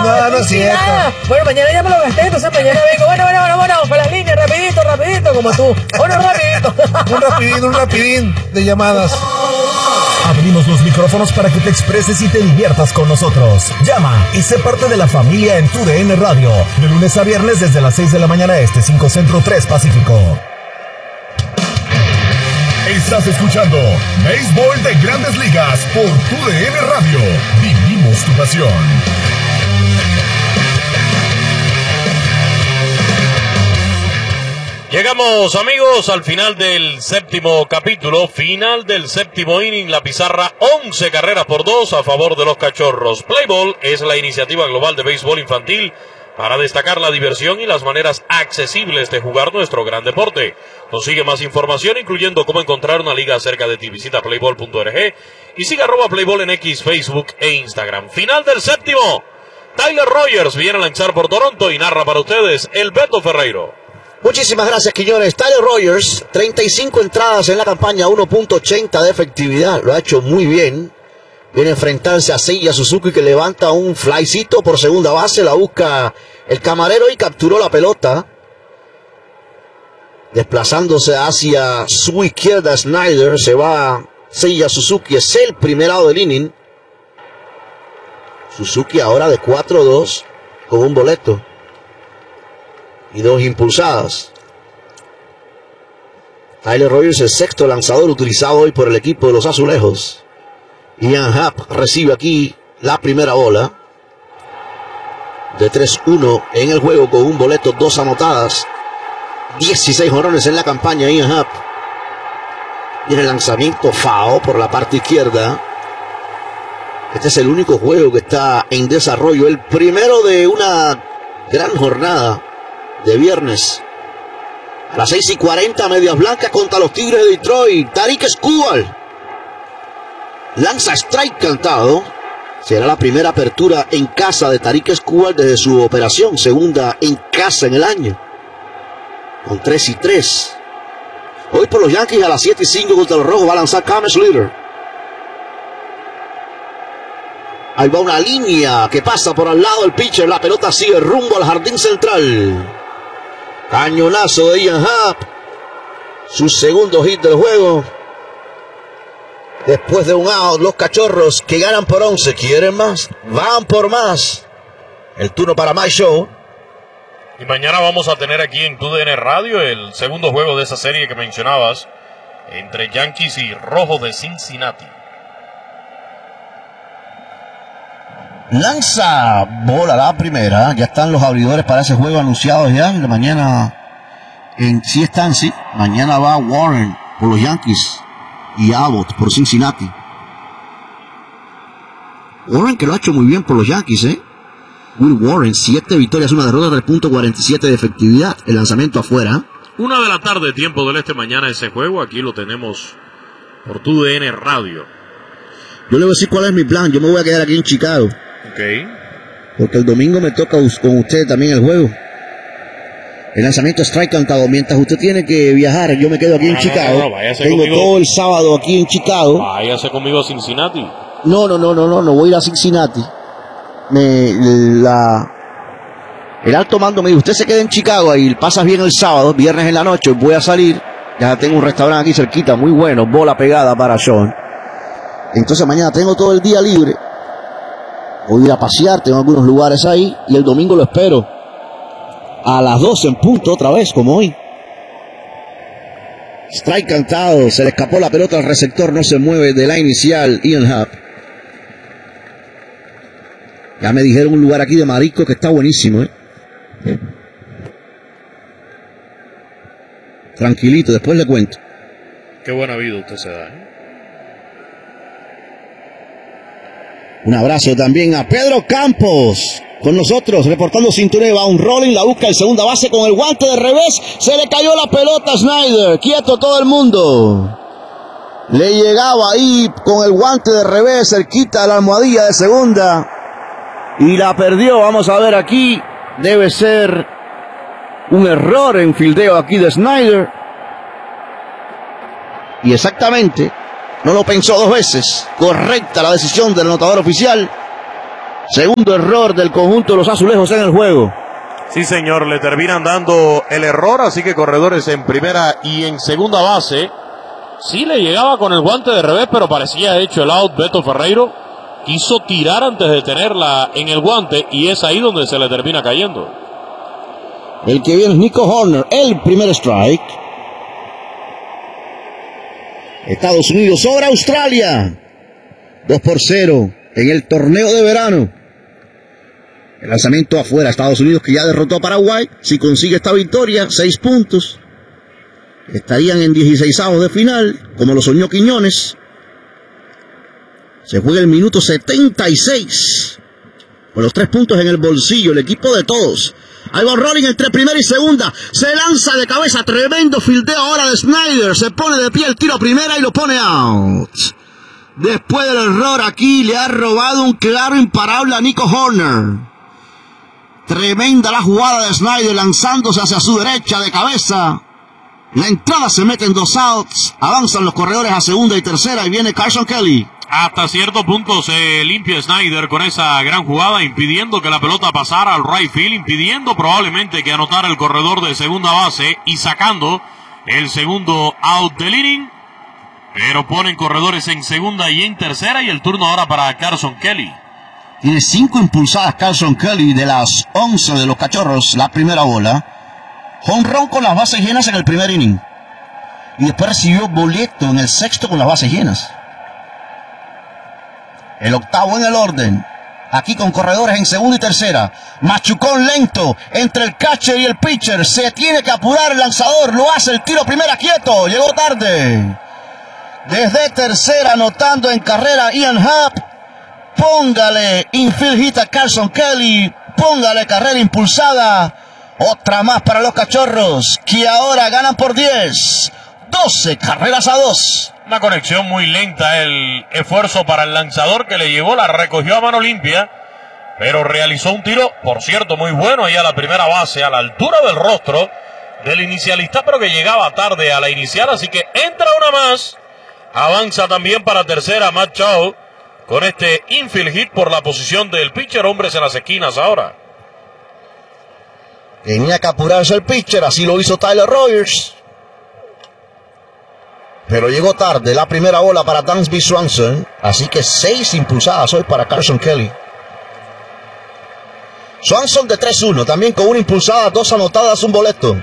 no es cierto. Bueno, mañana ya me lo gasté, entonces mañana vengo. Bueno, con las líneas, rapidito, como tú. Bueno, rapidito. Un rapidín de llamadas. Abrimos los micrófonos para que te expreses y te diviertas con nosotros. Llama y sé parte de la familia en TUDN Radio. De lunes a viernes desde las 6 de la mañana este, 5 Centro, 3 Pacífico. Estás escuchando Béisbol de Grandes Ligas por TUDN Radio. Vivimos tu pasión. Llegamos, amigos, al final del séptimo capítulo, final del séptimo inning, la pizarra 11 carreras por 2 a favor de los Cachorros. Play Ball es la iniciativa global de béisbol infantil para destacar la diversión y las maneras accesibles de jugar nuestro gran deporte. Consigue más información, incluyendo cómo encontrar una liga cerca de ti. Visita playball.org y siga @playball en X, Facebook e Instagram. Final del séptimo, Tyler Rogers viene a lanzar por Toronto y narra para ustedes el Beto Ferreiro. Muchísimas gracias, Quiñones. Tyler Rogers, 35 entradas en la campaña, 1.80 de efectividad. Lo ha hecho muy bien. Viene a enfrentarse a Seiya Suzuki, que levanta un flycito por segunda base. La busca el camarero y capturó la pelota. Desplazándose hacia su izquierda, Snyder. Se va Seiya Suzuki. Es el primer lado del inning. Suzuki ahora de 4-2 con un boleto y 2 impulsadas. Tyler Rogers, el sexto lanzador utilizado hoy por el equipo de los Azulejos. Ian Happ recibe aquí la primera bola. De 3-1 en el juego con un boleto, 2 anotadas. 16 jonrones en la campaña, Ian Happ. Y en el lanzamiento foul por la parte izquierda. Este es el único juego que está en desarrollo. El primero de una gran jornada de viernes. A las 6:40, Medias Blancas contra los Tigres de Detroit. Tarik Skubal lanza strike cantado. Será la primera apertura en casa de Tarik Skubal desde su operación. Segunda en casa en el año, con 3-3. Hoy por los Yankees a las 7:05 contra los Rojos va a lanzar Cam Slater. Ahí va una línea que pasa por al lado del pitcher. La pelota sigue rumbo al jardín central. Cañonazo de Ian Happ. Su segundo hit del juego. Después de un out, los Cachorros, que ganan por 11, quieren más, van por más. El turno para Mike Shaw. Y mañana vamos a tener aquí en TUDN Radio el segundo juego de esa serie que mencionabas, entre Yankees y Rojos de Cincinnati. Lanza bola la primera. Ya están los abridores para ese juego anunciados ya. Mañana, sí están, sí. Mañana va Warren por los Yankees y Abbott por Cincinnati. Warren, que lo ha hecho muy bien por los Yankees, Will Warren, 7 victorias, 1 derrota, 3.47 de efectividad. El lanzamiento afuera. 1 de la tarde, tiempo del este, mañana ese juego. Aquí lo tenemos por TUDN Radio. Yo le voy a decir cuál es mi plan. Yo me voy a quedar aquí en Chicago. Ok. Porque el domingo me toca con usted también el juego. El lanzamiento strike cantado. Mientras usted tiene que viajar, yo me quedo aquí en Chicago. Tengo conmigo todo el sábado aquí en Chicago. Váyase conmigo a Cincinnati. No voy a ir a Cincinnati. El alto mando me dijo, usted se queda en Chicago y pasas bien el sábado, viernes en la noche, voy a salir. Ya tengo un restaurante aquí cerquita, muy bueno, bola pegada para Sean. Entonces mañana tengo todo el día libre. Voy a ir a pasear, tengo algunos lugares ahí. Y el domingo lo espero a las 12 en punto, otra vez, como hoy. Strike cantado, se le escapó la pelota al receptor, no se mueve de la inicial, Ian Happ. Ya me dijeron un lugar aquí de marisco que está buenísimo, Tranquilito, después le cuento. Qué buena vida usted se da, Un abrazo también a Pedro Campos, con nosotros, reportando sintonía. Va un rolling, la busca el segunda base con el guante de revés. Se le cayó la pelota a Snyder. Quieto todo el mundo. Le llegaba ahí con el guante de revés, cerquita de la almohadilla de segunda. Y la perdió. Vamos a ver aquí. Debe ser un error en fildeo aquí de Snyder. Y exactamente, no lo pensó dos veces. Correcta la decisión del anotador oficial. Segundo error del conjunto de los azulejos en el juego. Sí, señor, le terminan dando el error, así que corredores en primera y en segunda base. Sí le llegaba con el guante de revés, pero parecía hecho el out. Beto Ferreiro quiso tirar antes de tenerla en el guante y es ahí donde se le termina cayendo. El que viene es Nico Horner, el primer strike. Estados Unidos sobre Australia. 2-0 en el torneo de verano. El lanzamiento afuera, Estados Unidos que ya derrotó a Paraguay. Si consigue esta victoria, 6 puntos. Estarían en 16avos de final, como lo soñó Quiñones. Se juega el minuto 76. Con los 3 puntos en el bolsillo, el equipo de todos. Ahí va Rolling entre primera y segunda. Se lanza de cabeza, tremendo fildeo ahora de Snyder. Se pone de pie el tiro primera y lo pone out. Después del error aquí, le ha robado un claro imparable a Nico Horner. Tremenda la jugada de Snyder lanzándose hacia su derecha de cabeza. La entrada se mete en 2 outs. Avanzan los corredores a segunda y tercera y viene Carson Kelly. Hasta cierto punto se limpia Snyder con esa gran jugada, impidiendo que la pelota pasara al right field, impidiendo probablemente que anotara el corredor de segunda base y sacando el segundo out del inning. Pero ponen corredores en segunda y en tercera y el turno ahora para Carson Kelly. Tiene 5 impulsadas Carson Kelly de las 11 de los Cachorros, la primera bola. Jonrón con las bases llenas en el primer inning. Y después recibió boleto en el sexto con las bases llenas. El octavo en el orden. Aquí con corredores en segunda y tercera. Machucón lento entre el catcher y el pitcher. Se tiene que apurar el lanzador. Lo hace el tiro primera quieto. Llegó tarde. Desde tercera anotando en carrera Ian Happ. Póngale infield hit a Carson Kelly. Póngale carrera impulsada. Otra más para los Cachorros, que ahora ganan por 10. 12 carreras a 2. Una conexión muy lenta, el esfuerzo para el lanzador que le llevó, la recogió a mano limpia, pero realizó un tiro, por cierto, muy bueno ahí a la primera base, a la altura del rostro del inicialista, pero que llegaba tarde a la inicial, así que entra una más. Avanza también para tercera Matt Shaw con este infield hit por la posición del pitcher, hombres en las esquinas ahora. Tenía que apurarse el pitcher, así lo hizo Tyler Rogers. Pero llegó tarde la primera bola para Dansby Swanson. Así que 6 impulsadas hoy para Carson Kelly. Swanson de 3-1, también con una impulsada, 2 anotadas, un boleto.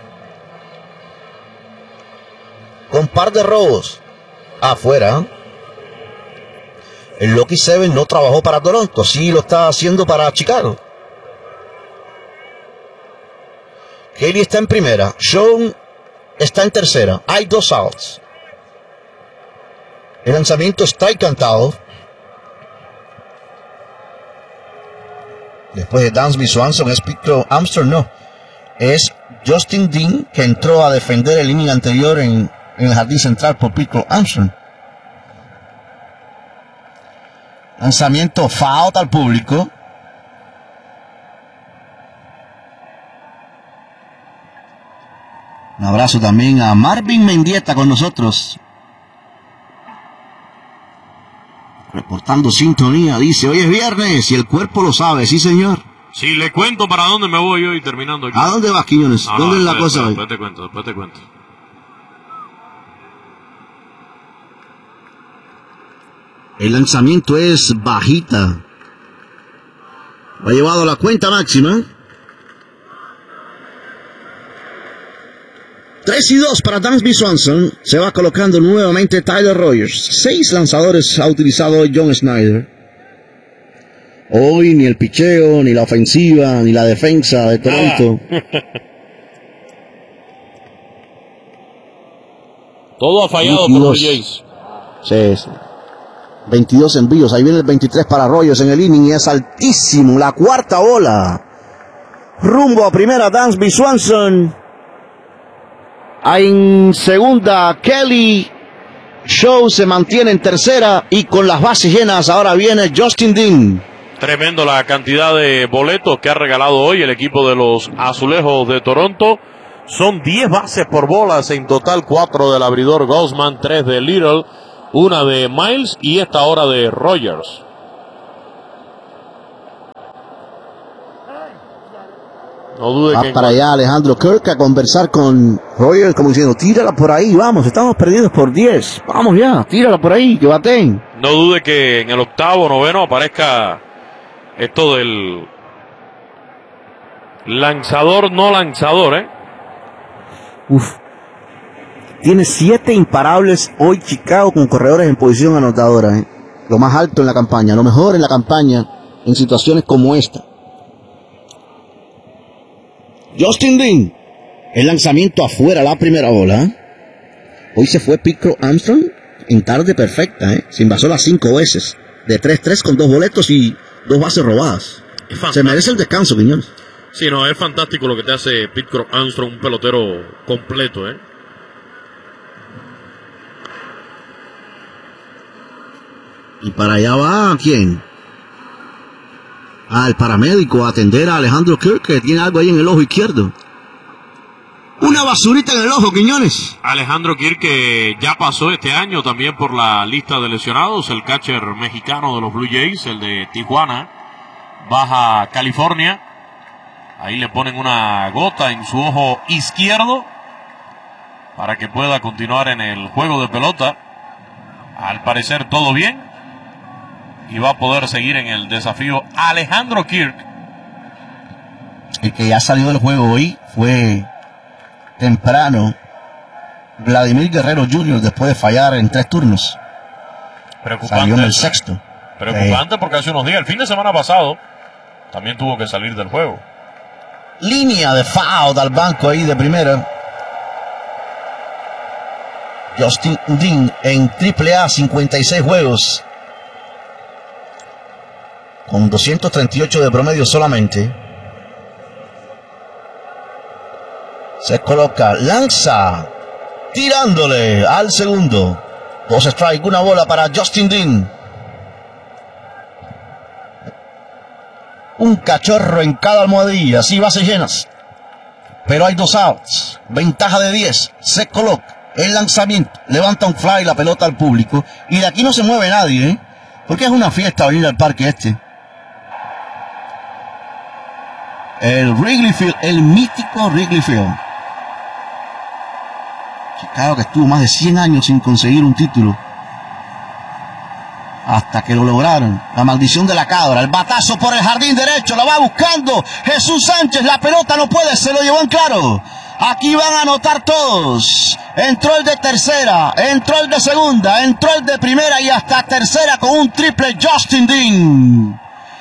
Con par de robos. Afuera. El Lucky Seven no trabajó para Toronto, sí lo está haciendo para Chicago. Kelly está en primera, Sean está en tercera, hay 2 outs. El lanzamiento está cantado. Después de Dansby Swanson es Victor Armstrong, no. Es Justin Dean que entró a defender el inning anterior en el jardín central por Victor Armstrong. Lanzamiento foul al público. Un abrazo también a Marvin Mendieta con nosotros. Reportando sintonía, dice, hoy es viernes y el cuerpo lo sabe, sí señor. Sí, le cuento para dónde me voy hoy terminando aquí. ¿A dónde vas, Quiñones? ¿Dónde es la cosa hoy? Después te cuento. El lanzamiento es bajita. Lo ha llevado a la cuenta máxima. 3-2 para Dansby Swanson. Se va colocando nuevamente Tyler Rogers. 6 lanzadores ha utilizado hoy John Snyder. Hoy ni el picheo, ni la ofensiva, ni la defensa de Toronto. Todo ha fallado por los Jays. Sí. 22 envíos. Ahí viene el 23 para Rogers en el inning y es altísimo. La cuarta bola. Rumbo a primera Dansby Swanson. En segunda, Kelly. Shaw se mantiene en tercera y con las bases llenas ahora viene Justin Dean. Tremendo la cantidad de boletos que ha regalado hoy el equipo de los Azulejos de Toronto. Son 10 bases por bolas en total, 4 del abridor Gausman, 3 de Little, 1 de Miles y esta hora de Rogers. No dude Va que para allá Alejandro Kirk a conversar con Rogers, como diciendo, tírala por ahí, vamos, estamos perdidos por 10. Vamos ya, tírala por ahí, que baten. no dude que en el octavo, noveno aparezca esto del lanzador, no lanzador, Uf. Tiene 7 imparables hoy Chicago con corredores en posición anotadora. Lo más alto en la campaña, lo mejor en la campaña en situaciones como esta. Justin Dean, el lanzamiento afuera, la primera bola. Hoy se fue Pete Armstrong en tarde perfecta, se invasó las 5 veces, de 3-3 con 2 boletos y 2 bases robadas. Se merece el descanso, Quiñones. Sí, no, es fantástico lo que te hace Pete Armstrong, un pelotero completo, Y para allá va, ¿quién? El paramédico a atender a Alejandro Kirk, que tiene algo ahí en el ojo izquierdo. Una basurita en el ojo, Quiñones. Alejandro Kirk, que ya pasó este año también por la lista de lesionados, el catcher mexicano de los Blue Jays, el de Tijuana, Baja California. Ahí le ponen una gota en su ojo izquierdo para que pueda continuar en el juego de pelota. Al parecer todo bien. Y va a poder seguir en el desafío Alejandro Kirk. El que ya salió del juego hoy fue temprano Vladimir Guerrero Jr. después de fallar en 3 turnos. Preocupante. Salió en el sexto. Preocupante porque hace unos días, el fin de semana pasado, también tuvo que salir del juego. Línea de foul al banco ahí de primera. Justin Dean en AAA, 56 juegos. Con 238 de promedio solamente. Se coloca, lanza, tirándole al segundo. 2 strikes, 1 bola para Justin Dean. Un cachorro en cada almohadilla, así bases llenas. Pero hay 2 outs, ventaja de 10. Se coloca el lanzamiento, levanta un fly, la pelota al público. Y de aquí no se mueve nadie, porque es una fiesta venir al parque este. El Wrigley Field, el mítico Wrigley Field. Chicago, que estuvo más de 100 años sin conseguir un título, hasta que lo lograron. La maldición de la cabra, el batazo por el jardín derecho, la va buscando Jesús Sánchez, la pelota no puede, se lo llevó en claro. Aquí van a anotar todos. Entró el de tercera, entró el de segunda, entró el de primera y hasta tercera con un triple Justin Dean.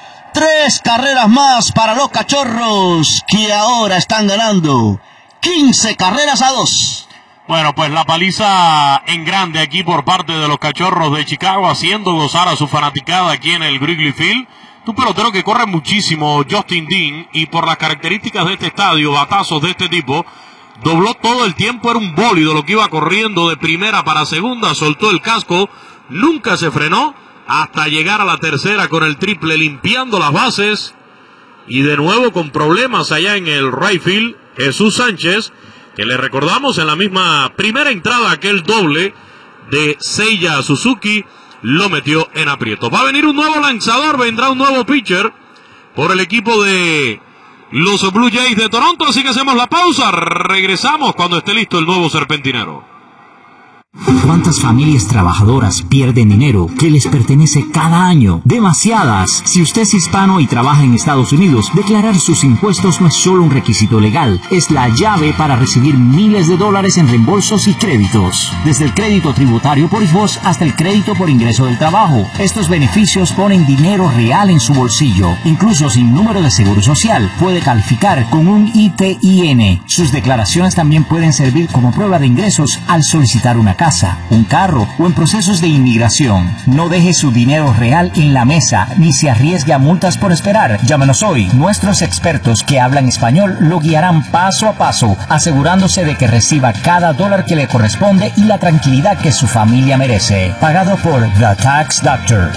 3 carreras más para los Cachorros, que ahora están ganando 15 carreras a 2. Bueno, pues la paliza en grande aquí por parte de los Cachorros de Chicago, haciendo gozar a su fanaticada aquí en el Wrigley Field. Un pelotero que corre muchísimo, Justin Dean, y por las características de este estadio, batazos de este tipo, dobló todo el tiempo, era un bólido lo que iba corriendo de primera para segunda, soltó el casco, nunca se frenó, hasta llegar a la tercera con el triple, limpiando las bases, y de nuevo con problemas allá en el right field, Jesús Sánchez, que le recordamos en la misma primera entrada aquel doble de Seiya Suzuki, lo metió en aprieto. Va a venir un nuevo lanzador, vendrá un nuevo pitcher por el equipo de los Blue Jays de Toronto, así que hacemos la pausa, regresamos cuando esté listo el nuevo serpentinero. ¿Cuántas familias trabajadoras pierden dinero que les pertenece cada año? Demasiadas. Si usted es hispano y trabaja en Estados Unidos, declarar sus impuestos no es solo un requisito legal, es la llave para recibir miles de dólares en reembolsos y créditos. Desde el crédito tributario por hijos hasta el crédito por ingreso del trabajo. Estos beneficios ponen dinero real en su bolsillo. Incluso sin número de seguro social, puede calificar con un ITIN. Sus declaraciones también pueden servir como prueba de ingresos al solicitar una casa, un carro o en procesos de inmigración. No deje su dinero real en la mesa ni se arriesgue a multas por esperar. Llámenos hoy. Nuestros expertos que hablan español lo guiarán paso a paso, asegurándose de que reciba cada dólar que le corresponde y la tranquilidad que su familia merece. Pagado por The Tax Doctor.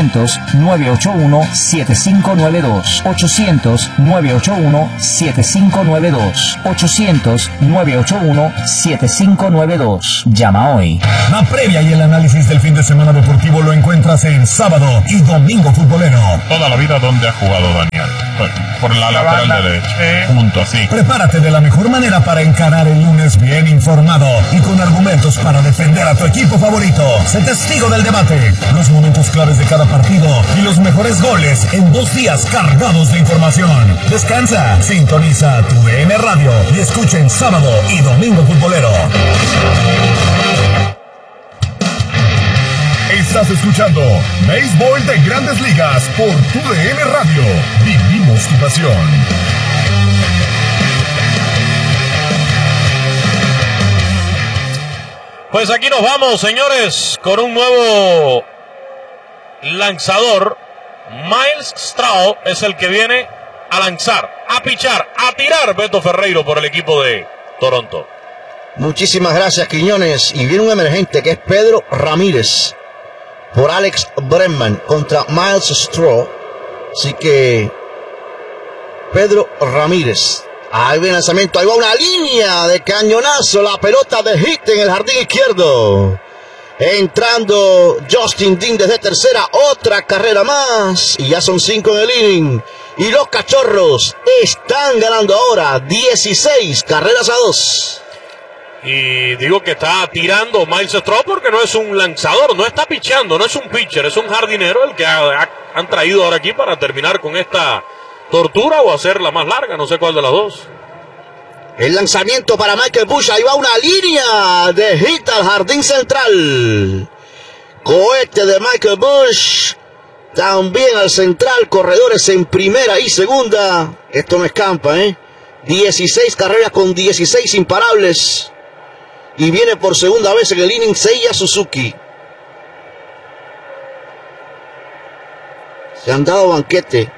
800-981-7592. 800-981-7592. 800-981-7592. Llama hoy. La previa y el análisis del fin de semana deportivo lo encuentras en Sábado y Domingo Futbolero. Toda la vida donde ha jugado Daniel. por la lateral banda. derecha. Punto, así. Prepárate de la mejor manera para encarar el lunes bien informado y con argumentos para defender a tu equipo favorito. Sé testigo del debate, los momentos claves de cada partido y los mejores goles en 2 días cargados de información. Descansa, sintoniza tu DN Radio y escuchen sábado y domingo futbolero. Estás escuchando Béisbol de Grandes Ligas por tu DN Radio. Vivimos tu pasión. Pues aquí nos vamos, señores, con un nuevo lanzador. Miles Straw es el que viene a lanzar, a pichar, a tirar Beto Ferreiro por el equipo de Toronto. Muchísimas gracias, Quiñones. Y viene un emergente que es Pedro Ramírez por Alex Bregman contra Miles Straw. Así que Pedro Ramírez. Ahí viene el lanzamiento, ahí va una línea de cañonazo, la pelota de hit en el jardín izquierdo. Entrando Justin Dean desde tercera, otra carrera más. Y ya son 5 en el inning. Y los Cachorros están ganando ahora 16 carreras a 2. Y digo que está tirando Miles Straw porque no es un lanzador, no está pichando, no es un pitcher, es un jardinero el que han traído ahora aquí para terminar con esta tortura o hacerla más larga, no sé cuál de las dos. El lanzamiento para Michael Busch, ahí va una línea de hit al jardín central. Cohete de Michael Busch, también al central, corredores en primera y segunda. Esto no escampa, 16 carreras con 16 imparables. Y viene por segunda vez en el inning Seiya Suzuki. Se han dado banquete.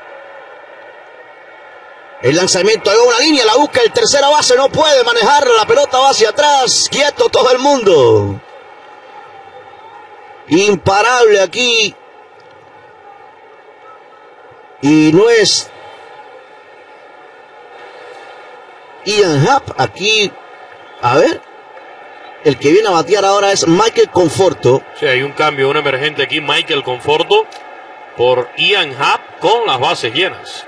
El lanzamiento, hay una línea, la busca el tercera base, no puede manejarla, la pelota va hacia atrás, quieto todo el mundo. Imparable aquí. Y no es Ian Happ, aquí, a ver, el que viene a batear ahora es Michael Conforto. Sí, hay un cambio, un emergente aquí, Michael Conforto por Ian Happ con las bases llenas.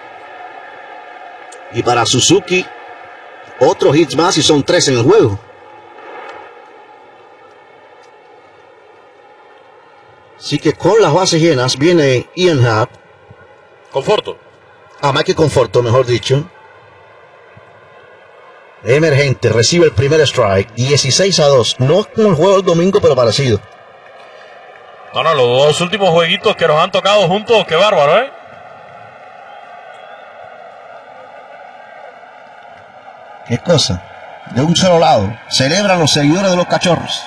Y para Suzuki, otros hits más y son 3 en el juego. Así que con las bases llenas viene Ian Happ. Conforto. Michael Conforto, mejor dicho. Emergente, recibe el primer strike, 16 a 2. No es como el juego del domingo, pero parecido. No, los dos últimos jueguitos que nos han tocado juntos, qué bárbaro, ¿Qué cosa? De un solo lado. Celebran los seguidores de los Cachorros.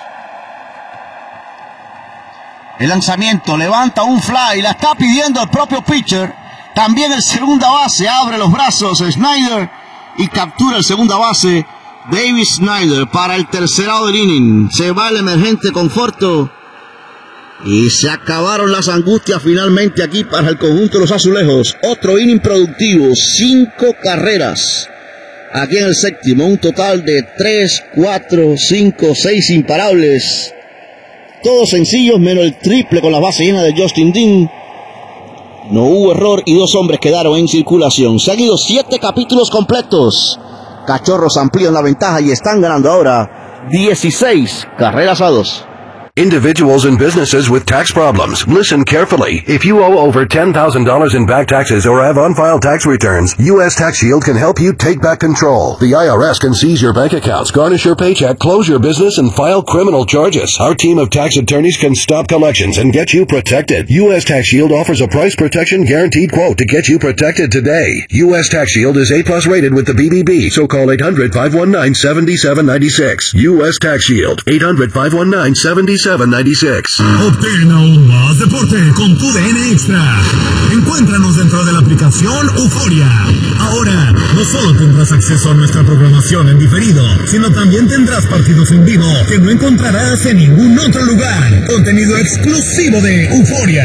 El lanzamiento, levanta un fly, la está pidiendo el propio pitcher. También el segunda base, abre los brazos Snyder y captura el segunda base David Snyder para el tercerado del inning. Se va el emergente Conforto. Y se acabaron las angustias finalmente aquí para el conjunto de los Azulejos. Otro inning productivo, 5 carreras. Aquí en el séptimo, un total de 3, 4, 5, 6 imparables. Todos sencillos, menos el triple con la base llena de Justin Dean. No hubo error y 2 hombres quedaron en circulación. Seguidos 7 capítulos completos. Cachorros amplían la ventaja y están ganando ahora 16 carreras a 2. Individuals and businesses with tax problems, listen carefully. If you owe over $10,000 in back taxes or have unfiled tax returns, U.S. Tax Shield can help you take back control. The IRS can seize your bank accots, garnish your paycheck, close your business, and file criminal charges. Our team of tax attorneys can stop collections and get you protected. U.S. Tax Shield offers a price protection guaranteed quote to get you protected today. U.S. Tax Shield is A+ rated with the BBB, so call 800-519-7796. U.S. Tax Shield, 800-519-7796. Obtén aún más deporte con tu DN Extra. Encuéntranos dentro de la aplicación Euforia. Ahora, no solo tendrás acceso a nuestra programación en diferido, sino también tendrás partidos en vivo que no encontrarás en ningún otro lugar. Contenido exclusivo de Euforia.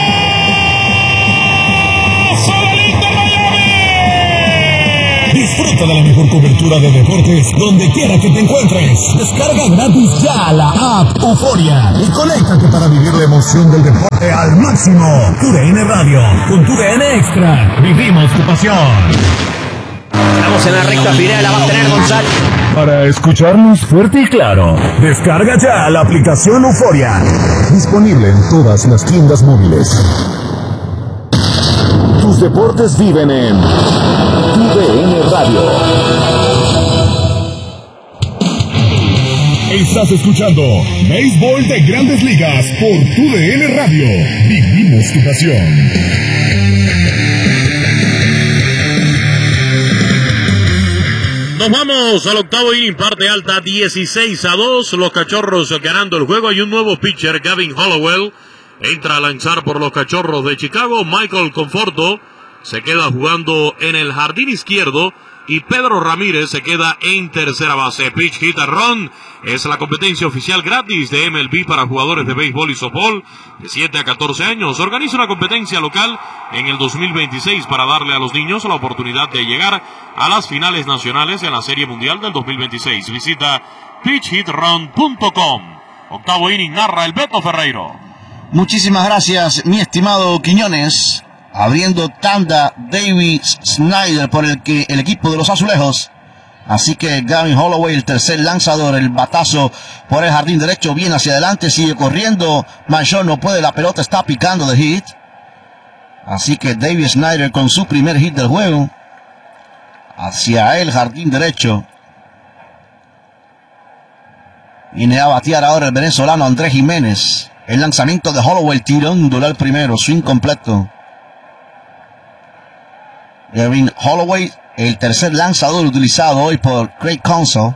Disfruta Disfruta de la mejor cobertura de deportes donde quiera que te encuentres. Descarga gratis ya la app Euforia y conéctate para vivir la emoción del deporte al máximo. TUDN Radio, con TUDN Extra, vivimos tu pasión. Estamos en la recta final, la va a tener González. Para escucharnos fuerte y claro, descarga ya la aplicación Euforia. Disponible en todas las tiendas móviles. Tus deportes viven en TUDN Radio. Estás escuchando Béisbol de Grandes Ligas por TUDN Radio. Vivimos tu pasión. Nos vamos al octavo inning, parte alta, 16-2. Los Cachorros ganando el juego. Hay un nuevo pitcher, Gavin Hollowell. Entra a lanzar por los Cachorros de Chicago. Michael Conforto se queda jugando en el jardín izquierdo. Y Pedro Ramírez se queda en tercera base. Pitch Hit and Run es la competencia oficial gratis de MLB para jugadores de béisbol y softball de 7 a 14 años. Organiza una competencia local en el 2026 para darle a los niños la oportunidad de llegar a las finales nacionales en la Serie Mundial del 2026. Visita pitchhitrun.com. Octavo inning, narra el Beto Ferreiro. Muchísimas gracias, mi estimado Quiñones. Abriendo tanda David Snyder por el equipo de los Azulejos. Así que Gavin Hollowell, el tercer lanzador, el batazo por el jardín derecho, viene hacia adelante, sigue corriendo. Manchón no puede, la pelota está picando de hit. Así que David Snyder con su primer hit del juego. Hacia el jardín derecho. Viene a batear ahora el venezolano Andrés Jiménez. El lanzamiento de Hollowell tirándole al primero, swing completo. Gavin Hollowell, el tercer lanzador utilizado hoy por Craig Counsell.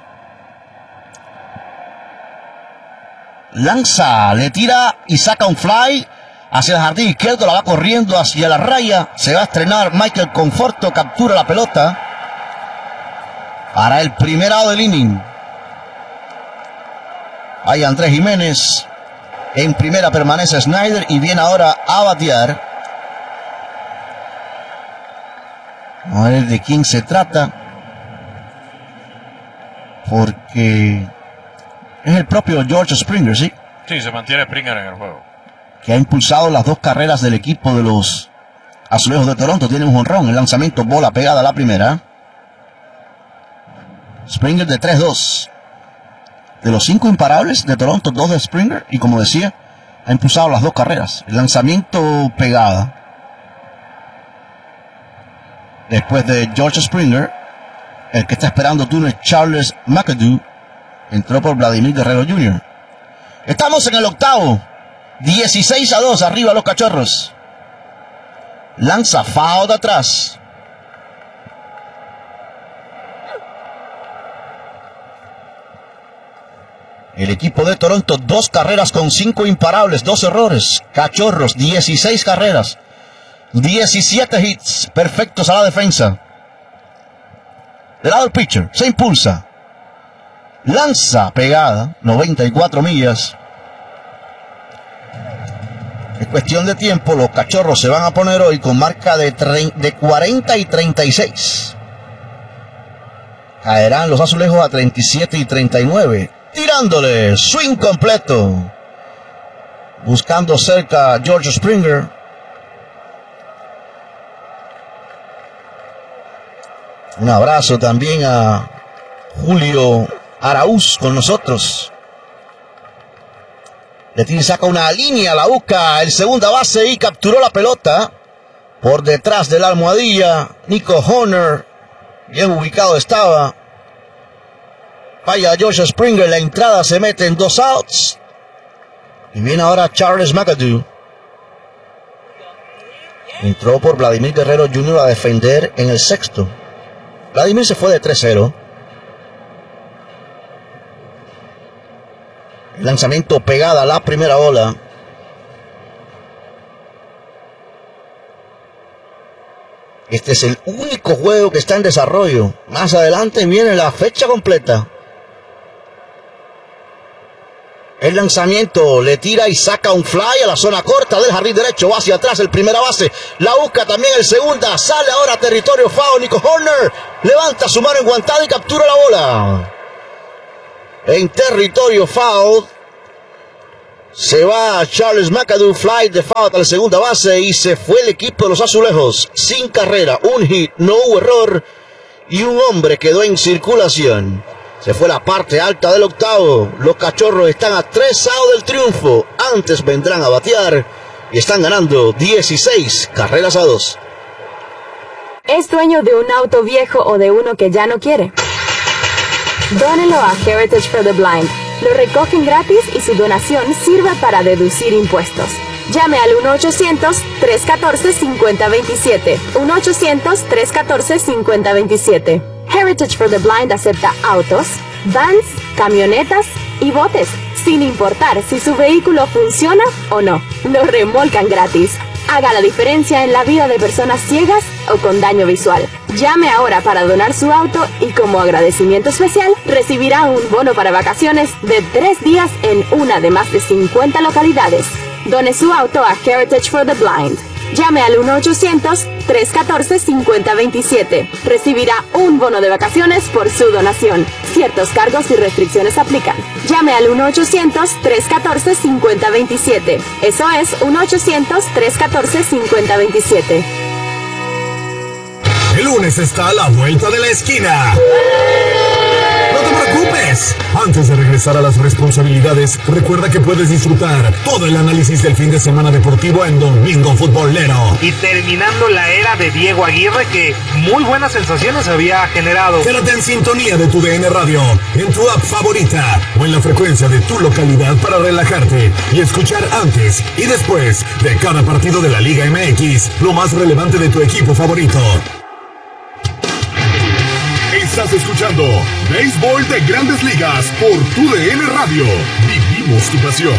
Lanza, le tira y saca un fly hacia el jardín izquierdo, la va corriendo hacia la raya. Se va a estrenar Michael Conforto, captura la pelota para el primer out del inning. Ahí Andrés Jiménez, en primera permanece Snyder y viene ahora a batear. A ver de quién se trata, porque es el propio George Springer, ¿sí? Sí, se mantiene Springer en el juego. Que ha impulsado las dos carreras del equipo de los Azulejos de Toronto. Tiene un jonrón, el lanzamiento, bola pegada a la primera. Springer de 3-2. De los 5 imparables de Toronto, 2 de Springer. Y como decía, ha impulsado las dos carreras. El lanzamiento pegada. Después de George Springer, el que está esperando turno es Charles McAdoo. Entró por Vladimir Guerrero Jr. Estamos en el octavo. 16-2, arriba los Cachorros. Lanza foul de atrás. El equipo de Toronto, 2 carreras con 5 imparables, 2 errores. Cachorros, 16 carreras. 17 hits, perfectos a la defensa. Del lado del pitcher, se impulsa. Lanza pegada, 94 millas. Es cuestión de tiempo, los Cachorros se van a poner hoy con marca de 40 y 36. Caerán los Azulejos a 37 y 39. Tirándole, swing completo. Buscando cerca a George Springer. Un abrazo también a Julio Araúz con nosotros. Le tiene, saca una línea, la busca el segunda base y capturó la pelota. Por detrás de la almohadilla, Nico Hoerner, bien ubicado estaba. Falla George Springer, la entrada se mete en 2 outs. Y viene ahora Charles McAdoo. Entró por Vladimir Guerrero Jr. a defender en el sexto. Vladimir se fue de 3-0. El lanzamiento pegada a la primera bola. Este es el único juego que está en desarrollo. Más adelante viene la fecha completa. El El lanzamiento le tira y saca un fly a la zona corta del jardín derecho. Va hacia atrás el primera base. La busca también el segunda. Sale ahora a territorio foul. Nico Horner levanta su mano enguantada y captura la bola. En territorio foul. Se va Charles McAdoo, fly de foul a la segunda base y se fue el equipo de los Azulejos. Sin carrera, un hit, no hubo error y un hombre quedó en circulación. Se fue la parte alta del octavo. Los Cachorros están a 3 outs del triunfo. Antes vendrán a batear y están ganando 16 carreras a 2. ¿Es dueño de un auto viejo o de uno que ya no quiere? Dónelo a Heritage for the Blind. Lo recogen gratis y su donación sirve para deducir impuestos. Llame al 1-800-314-5027. 1-800-314-5027. Heritage for the Blind acepta autos, vans, camionetas y botes, sin importar si su vehículo funciona o no. Lo remolcan gratis. Haga la diferencia en la vida de personas ciegas o con daño visual. Llame ahora para donar su auto y como agradecimiento especial recibirá un bono para vacaciones de 3 días en una de más de 50 localidades. Done su auto a Heritage for the Blind. Llame al 1-800-314-5027. Recibirá un bono de vacaciones por su donación. Ciertos cargos y restricciones aplican. Llame al 1-800-314-5027. Eso es 1-800-314-5027. El lunes está a la vuelta de la esquina. No te preocupes. Antes de regresar a las responsabilidades, recuerda que puedes disfrutar todo el análisis del fin de semana deportivo en Domingo Futbolero. Y terminando la era de Diego Aguirre, que muy buenas sensaciones había generado. Quédate en sintonía de tu DN Radio, en tu app favorita o en la frecuencia de tu localidad para relajarte y escuchar antes y después de cada partido de la Liga MX, lo más relevante de tu equipo favorito. Estás escuchando Béisbol de Grandes Ligas por tu DN Radio. Vivimos tu pasión.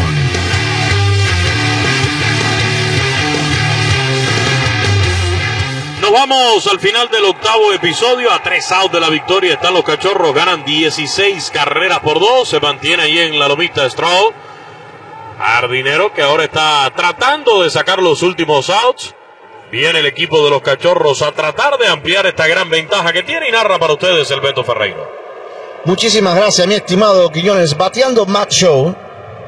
Nos vamos al final del octavo episodio. A 3 outs de la victoria están los Cachorros. Ganan 16 carreras por 2. Se mantiene ahí en la lomita Straw. Jardinero que ahora está tratando de sacar los últimos outs. Viene el equipo de los Cachorros a tratar de ampliar esta gran ventaja que tiene y narra para ustedes el Beto Ferreiro. Muchísimas gracias, mi estimado Quiñones. Bateando Matt Shaw.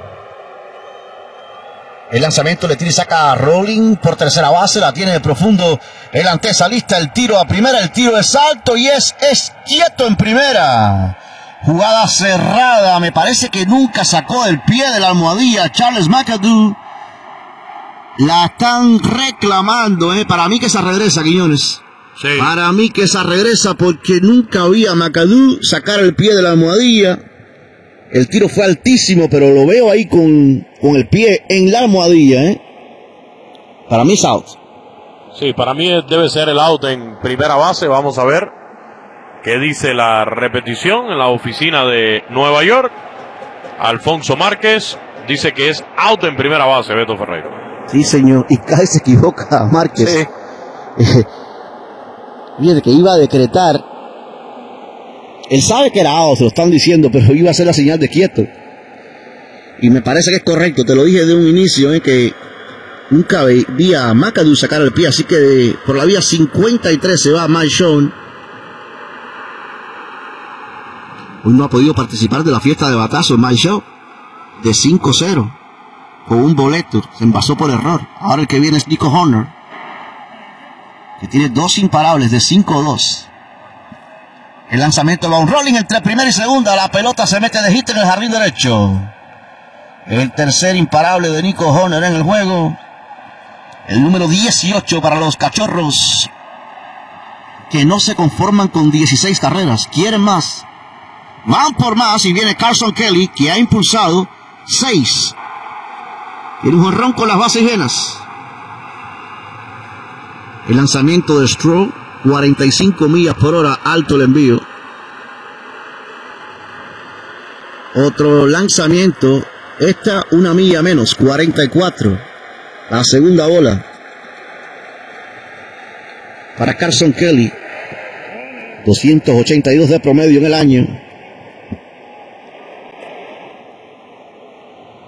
El lanzamiento le tira y saca a Rolling por tercera base. La tiene de profundo el antesalista. El tiro a primera. El tiro es alto y es quieto en primera. Jugada cerrada. Me parece que nunca sacó el pie de la almohadilla Charles McAdoo. La están reclamando, Para mí que se regresa, Quiñones. Sí. Para mí que se regresa porque nunca vi a McAdoo sacar el pie de la almohadilla. El tiro fue altísimo, pero lo veo ahí con el pie en la almohadilla, Para mí es out. Sí, para mí debe ser el out en primera base. Vamos a ver qué dice la repetición en la oficina de Nueva York. Alfonso Márquez dice que es out en primera base, Beto Ferreiro. Sí, señor, y casi se equivoca Márquez. Sí. Fíjate que iba a decretar. Él sabe que era out, se lo están diciendo, pero iba a hacer la señal de quieto. Y me parece que es correcto, te lo dije de un inicio, que nunca vi a McAdoo sacar el pie, así que por la vía 53 se va Mike Shaw. Hoy no ha podido participar de la fiesta de batazo Mike Shaw, de 5-0. Con un boleto, se envasó por error. Ahora el que viene es Nico Horner, que tiene 2 imparables de 5-2. El lanzamiento va un rolling entre primera y segunda. La pelota se mete de hit en el jardín derecho. El tercer imparable de Nico Horner en el juego. El número 18 para los Cachorros, que no se conforman con 16 carreras, quieren más. Van por más y viene Carson Kelly, que ha impulsado 6. Tiene un jonrón con las bases llenas. El lanzamiento de Stroh, 45 millas por hora, alto el envío. Otro lanzamiento, esta 1 milla menos, 44. La segunda bola para Carson Kelly, 282 de promedio en el año.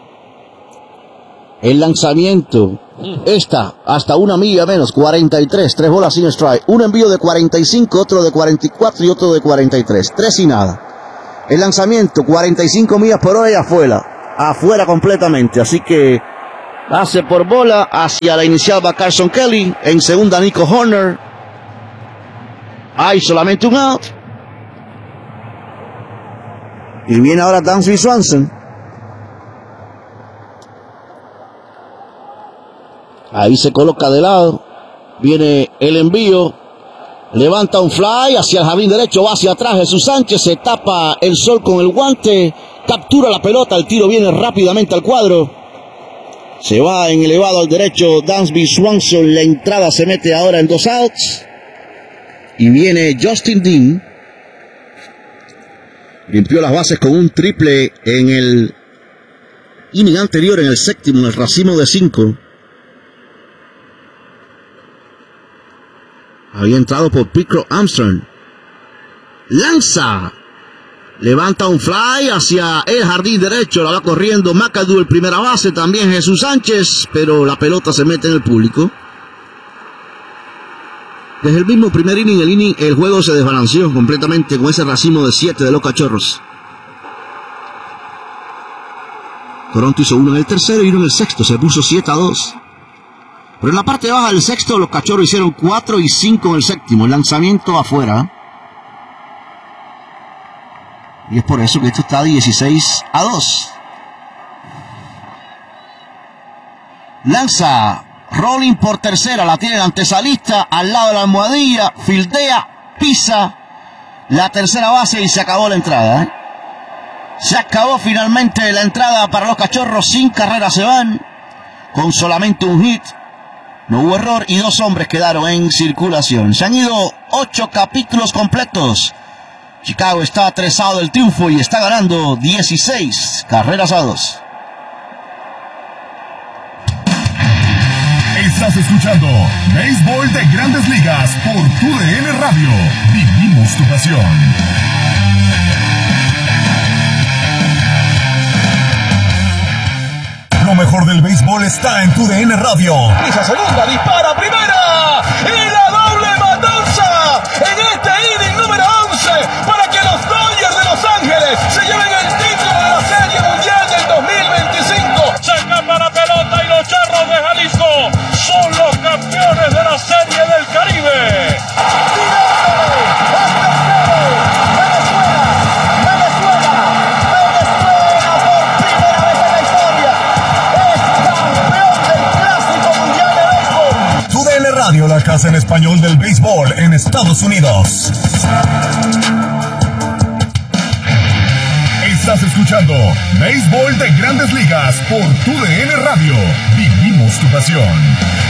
El lanzamiento. Esta, hasta 1 milla menos, 43, 3 bolas sin strike. Un envío de 45, otro de 44 y otro de 43. 3 y nada. El lanzamiento, 45 millas por hora y afuera. Afuera completamente. Así que hace por bola. Hacia la inicial va Carson Kelly. En segunda Nico Horner. Hay solamente un out. Y viene ahora Dansby Swanson. Ahí se coloca de lado. Viene el envío. Levanta un fly hacia el jardín derecho. Va hacia atrás. Jesús Sánchez se tapa el sol con el guante. Captura la pelota. El tiro viene rápidamente al cuadro. Se va en elevado al derecho Dansby Swanson. La entrada se mete ahora en 2 outs. Y viene Justin Dean. Limpió las bases con un triple en el inning anterior, en el séptimo, en el racimo de 5. Había entrado por Pico Armstrong. Lanza. Levanta un fly hacia el jardín derecho. La va corriendo McAdoo, el primera base. También Jesús Sánchez. Pero la pelota se mete en el público. Desde el mismo primer inning, el juego se desbalanceó completamente con ese racimo de 7 de los Cachorros. Toronto hizo 1 en el tercero y 1 en el sexto. Se puso 7-2. Pero en la parte baja del sexto, los Cachorros hicieron 4 y 5 en el séptimo. El lanzamiento afuera. Y es por eso que esto está 16-2. Lanza. Rolling por tercera. La tiene el antesalista. Al lado de la almohadilla. Fildea. Pisa la tercera base y se acabó la entrada. Se acabó finalmente la entrada para los Cachorros. Sin carreras se van. Con solamente un hit. No hubo error y 2 hombres quedaron en circulación. Se han ido 8 capítulos completos. Chicago está atresado del triunfo y está ganando 16-2. Estás escuchando Béisbol de Grandes Ligas por TUDN Radio. Vivimos tu pasión. Lo mejor del béisbol está en TUDN Radio. Esa segunda, dispara primera y la doble matanza en este inning número 11 para que los Dodgers de Los Ángeles se lleven el título de la Serie Mundial del 2025. Se escapa la pelota y los Charros de Jalisco son los campeones de la Serie del Caribe. Radio, la casa en español del béisbol en Estados Unidos. Estás escuchando Béisbol de Grandes Ligas por TUDN Radio. Vivimos tu pasión.